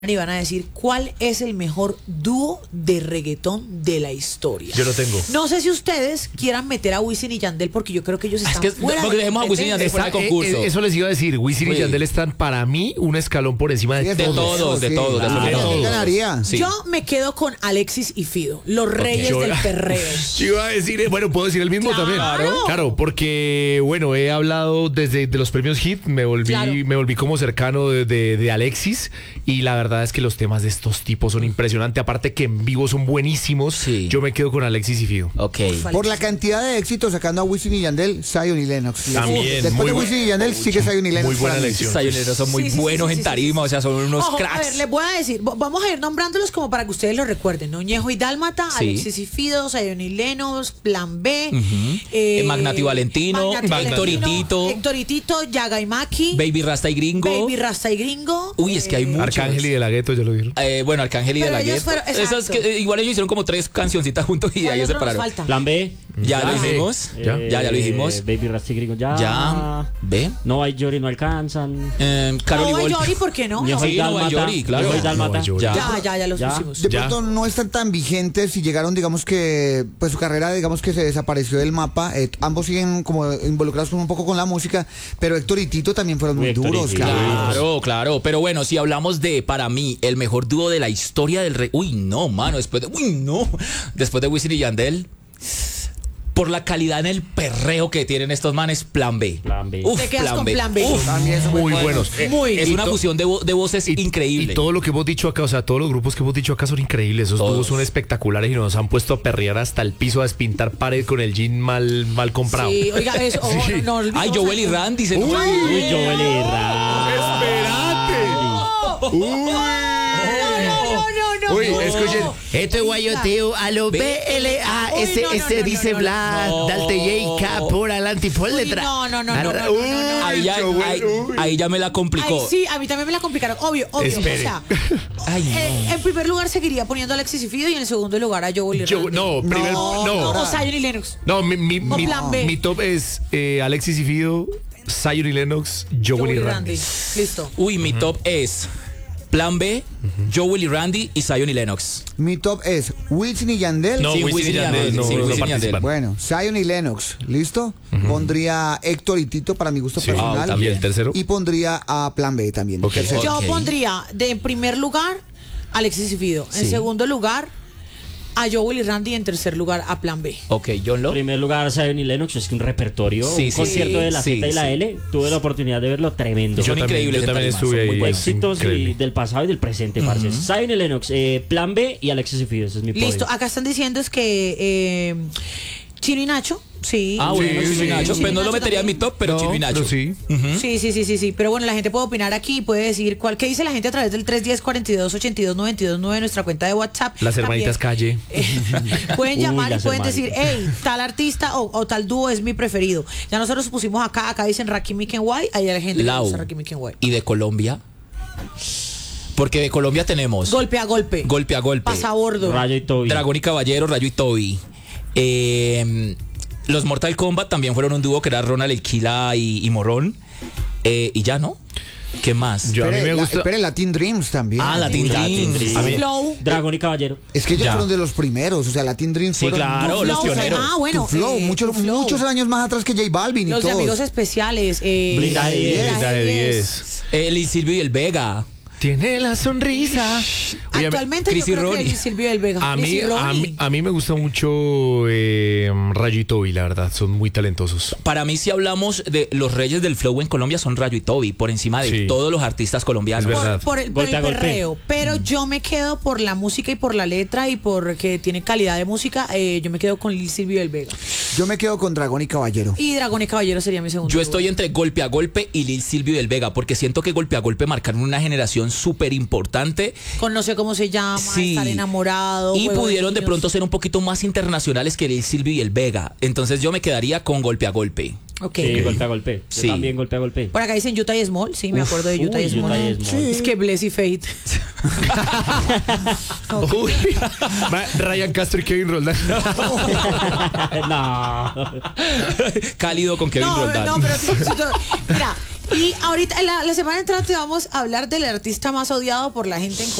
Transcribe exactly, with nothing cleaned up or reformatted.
y van a decir cuál es el mejor dúo de reggaetón de la historia. Yo lo tengo. No sé si ustedes quieran meter a Wisin y Yandel porque yo creo que ellos están es que, fuera. porque dejemos a Wisin y Yandel fuera del concurso. Eh, eso les iba a decir, Wisin y Oye. Yandel están para mí un escalón por encima de, de todos. todos, de Sí. todos, de Ah, todos. ¿quién ganaría? Sí. Yo me quedo con Alexis y Fido, los reyes Yo- del perreo. Yo iba a decir, eh, bueno, puedo decir el mismo Claro. también. Claro, porque, bueno, he hablado desde de los premios Hit, me volví, Claro. me volví como cercano de, de- de Alexis, y la verdad es que los temas de estos tipos son impresionantes, aparte que en vivo son buenísimos. Sí. Yo me quedo con Alexis y Fido. Ok. Por la cantidad de éxitos sacando a Wisin y Yandel, Zion y Lennox. También, Después muy de buen- Wisin y Yandel sigue Zion y Lennox. muy buena para mí. elección. Sayoneros son muy Sí, sí, sí, buenos sí, en sí, tarima, sí. o sea, son unos Ojo, cracks. a ver, les voy a decir, vo- vamos a ir nombrándolos como para que ustedes lo recuerden, ¿no? Ñejo y Dálmata, Sí. Alexis y Fido, Zion y Lennox, Plan B, Eh, Magnati Valentino, Magnati Héctor y Tito. Héctor y Tito, Yaga y Maki, Baby Rasta y Gringo. Baby Rasta y Gringo. Uy, es que hay muchos. Arcángel y De La Ghetto, ya lo vieron. Eh, bueno, Arcángel y Pero De La ellos Ghetto. fueron- Esas exacto. que, eh, igual ellos hicieron como tres cancioncitas juntos y de ahí ¿Cuál se otro nos separaron. falta? Plan B. Ya lo Ya. hicimos. Ya. Ya, ya lo dijimos. Baby Rasta y Gringo, ya. Ya. ¿Ve? No hay Jory, no alcanzan. Eh, Carol y No, Vol- Yori, ¿por qué no? Ñejo Sí, y no, Dálmata. Yori, claro. Ñejo y Dálmata. No, Yori. Ya. Ya, ya, ya los Ya. pusimos. De Ya. pronto no están tan vigentes y llegaron, digamos que, pues su carrera, digamos que se desapareció del mapa. Eh, ambos siguen como involucrados con un poco con la música, pero Héctor y Tito también fueron muy Héctor y duros, Tito. claro. Claro, claro. Pero bueno, si hablamos de, para mí, el mejor dúo de la historia del rey. Uy, no, mano. Después de. Uy, no. Después de Wisin y Yandel. Por la calidad en el perreo que tienen estos manes, Plan B. Plan B. Uf, Te quedas con Plan B. Uf, También son Muy buenos. Muy. es Y una to- fusión de, vo- de voces increíble. Y todo lo que hemos dicho acá, o sea, todos los grupos que hemos dicho acá son increíbles. Esos Todos. dúos son espectaculares y nos han puesto a perrear hasta el piso, a despintar pared con el jean mal, mal comprado. Sí, oiga, eso. oh, Sí. no, no olvidemos Ay, Joel y algo. Randy se Uy, Joel y Randy. ¡Espérate! No, no, no, no. Uy, no. escuchen. Esto es guayoteo a lo B L A. Uy, Ese, no, no, ese no, dice no, no, Blas, no. Dalte J, por adelante y por Uy, detrás. no, no, no, no, Arra- no, no, no, no. Ahí ya, Joel, ahí, uy. ahí ya me la complicó. Ay, sí, a mí también me la complicaron. Obvio, obvio. Espere. O sea, Ay, no. eh, en primer lugar seguiría poniendo a Alexis y Fido y en el segundo lugar a Joel y Yo- Randy. no, primer, No, no. O Zion y Lennox. No, mi, mi, O mi- Plan B. mi top es eh, Alexis y Fido, Zion y Lennox, Joel y Randy. Listo. Uy, mi top es Plan B, Joel y Randy y Zion y Lennox. Mi top es Wisin y Yandel. No, Sí, Wisin Wisin y y Yandel Yandel, no, sí, no Wisin y participan. Yandel. Bueno, Zion y Lennox, ¿listo? Pondría Héctor y Tito para mi gusto Sí. personal. Ah, también. ¿Y el tercero? Y pondría a Plan B también. Ok. tercero. Yo Ok. pondría de en primer lugar Alexis y Fido. En Sí. segundo lugar a Joel y Randy. En tercer lugar a Plan B. Ok, John En Lo. primer lugar, Zion y Lennox, es que un repertorio, Sí, un sí, concierto sí, de la sí, Z y la sí. L. Tuve la oportunidad de verlo tremendo. Son Yo también- increíbles yo en también tarima, estuve son muy ahí. buenos. es Éxitos y increíble. del pasado y del presente, parce. Zion y Lennox, eh, Plan B y Alexis y Fido. Ese es mi podio. Listo. Acá están diciendo es que eh, Chino y Nacho. Sí. Ah, bueno, Sí, Chino y sí. Nacho. Chino Pues y no lo Nacho metería en mi también. top, pero No, Chino y Nacho. pero sí. Sí, sí, sí, sí, sí. Pero bueno, la gente puede opinar aquí y puede decir cuál. ¿Qué dice la gente a través del tres uno cero, cuatro dos, ocho dos, nueve dos nueve, nuestra cuenta de WhatsApp? Las hermanitas También, Calle. eh, pueden Uy, llamar y las pueden hermanitas. decir, hey, tal artista o, o tal dúo es mi preferido. Ya nosotros pusimos acá, acá dicen Rakim y Kenway, ahí a la gente le Lau. gusta Rakim y Kenway. Y de Colombia. Porque de Colombia tenemos Golpe a golpe. Golpe a Golpe, Pasabordo. Rayo y Toby. Dragón y Caballero, Rayo y Toby. Eh, los Mortal Kombat también fueron un dúo que era Ronald El Kila y, y Morrón. Eh, y ya, ¿no? ¿Qué más? Yo a mí Espere, me la- gusta. espere, Latin Dreams también. Ah, Latin Latin Dreams. Dreams. A mí- Flow. Dragón y Caballero. Es que ellos Ya. fueron de los primeros, o sea, Latin Dreams Sí, fueron claro, Tu los Flow, pioneros. Ah, bueno. Tu Flow, eh, muchos, Tu Flow. muchos años más atrás que J Balvin y Los de todos. amigos especiales. Eh, Blinda de diez. Blinda de diez. El y Silvio y el Vega. Tiene la sonrisa. Oye, a mí- Actualmente Chris y yo creo Ronnie. que Silvio del Vega. A Chris mí, y a, Ronnie. mí, a mí me gusta mucho eh, Rayo y Toby, la verdad. Son muy talentosos. Para mí, si hablamos de los reyes del flow en Colombia, son Rayo y Toby, por encima de Sí. todos los artistas colombianos. Es verdad. Por, por el, por Golpe el a golpe. perreo, pero yo me quedo por la música y por la letra y por que tiene calidad de música, eh, yo me quedo con Lil Silvio del Vega. Yo me quedo con Dragón y Caballero. Y Dragón y Caballero sería mi segundo. Yo lugar. estoy entre Golpe a Golpe y Lil Silvio del Vega, porque siento que Golpe a Golpe marcaron una generación súper importante. Con no sé cómo se llama, Sí. estar enamorado. Y Juego pudieron de Niños. pronto ser un poquito más internacionales que Lil Silvio y el Vega. Entonces yo me quedaría con Golpe a Golpe. Ok. Sí, golpe a golpe. Yo Sí. también golpe a golpe. Por acá dicen Utah y Small, sí, me acuerdo de Utah y Uy, Small. Utah y Small. Es que Bless y Fate. Uy. Ma- Ryan Castro y Kevin Roldán. No. Cálido con Kevin No, Roldán. no, pero sí, sí, no. Mira, Y ahorita, la, la semana entrante vamos a hablar del artista más odiado por la gente en